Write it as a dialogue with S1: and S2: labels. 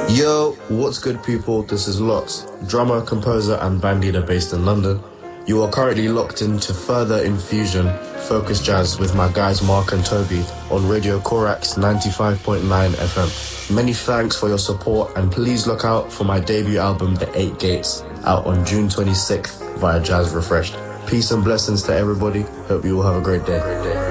S1: Yo, what's good people? This is Lots, drummer, composer and band leader based in London. You are currently locked into Further Infusion, Focus Jazz with my guys Mark and Toby on Radio Corax 95.9 FM. Many thanks for your support and please look out for my debut album The Eight Gates out on June 26th via Jazz Refreshed. Peace and blessings to everybody. Hope you all have a great day.